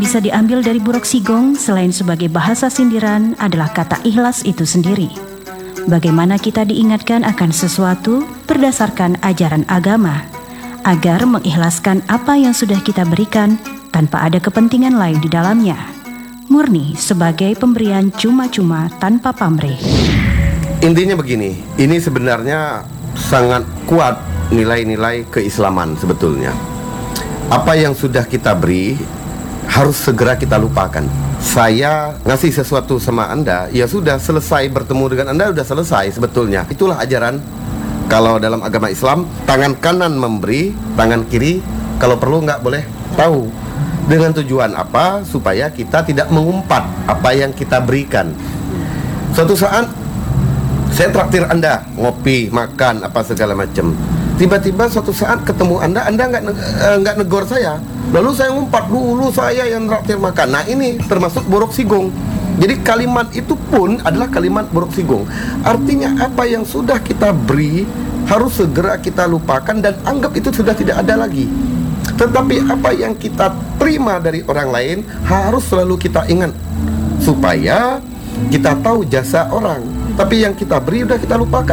bisa diambil dari Buruk Sigong selain sebagai bahasa sindiran adalah kata ikhlas itu sendiri. Bagaimana kita diingatkan akan sesuatu berdasarkan ajaran agama, agar mengikhlaskan apa yang sudah kita berikan tanpa ada kepentingan lain di dalamnya. Murni sebagai pemberian cuma-cuma tanpa pamrih. Intinya begini, ini sebenarnya sangat kuat nilai-nilai keislaman sebetulnya. Apa yang sudah kita beri harus segera kita lupakan. Saya ngasih sesuatu sama Anda, ya sudah selesai bertemu dengan Anda, sudah selesai sebetulnya. Itulah ajaran kalau dalam agama Islam, tangan kanan memberi, tangan kiri kalau perlu nggak boleh tahu. Dengan tujuan apa? Supaya kita tidak mengumpat apa yang kita berikan. Suatu saat saya traktir Anda, ngopi, makan, apa segala macam. Tiba-tiba suatu saat ketemu Anda nggak negor saya. Lalu saya ngumpat, dulu saya yang traktir makan. Nah ini termasuk Buruk Sigong. Jadi kalimat itu pun adalah kalimat Buruk Sigong. Artinya apa yang sudah kita beri harus segera kita lupakan dan anggap itu sudah tidak ada lagi. Tetapi apa yang kita terima dari orang lain harus selalu kita ingat, supaya kita tahu jasa orang. Tapi yang kita beri sudah kita lupakan.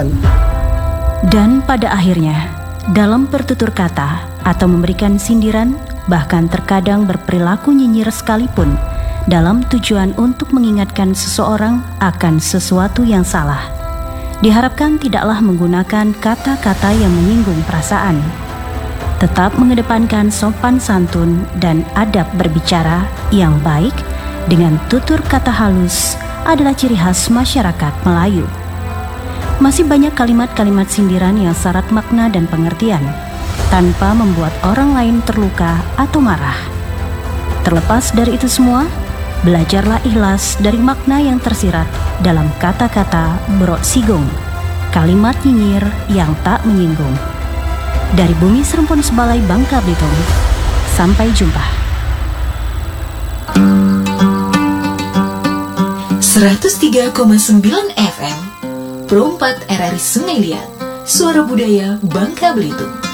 Dan pada akhirnya, dalam bertutur kata atau memberikan sindiran, bahkan terkadang berperilaku nyinyir sekalipun, dalam tujuan untuk mengingatkan seseorang akan sesuatu yang salah, diharapkan tidaklah menggunakan kata-kata yang menyinggung perasaan. Tetap mengedepankan sopan santun dan adab berbicara yang baik dengan tutur kata halus adalah ciri khas masyarakat Melayu. Masih banyak kalimat-kalimat sindiran yang syarat makna dan pengertian, tanpa membuat orang lain terluka atau marah. Terlepas dari itu semua, belajarlah ikhlas dari makna yang tersirat dalam kata-kata Buruk Sigong, kalimat nyinyir yang tak menyinggung. Dari Bumi Serempun Sebalai, Bangka Belitung, sampai jumpa. 103,9 FM Pro 4 RRI Sungai Liat, Suara Budaya Bangka Belitung.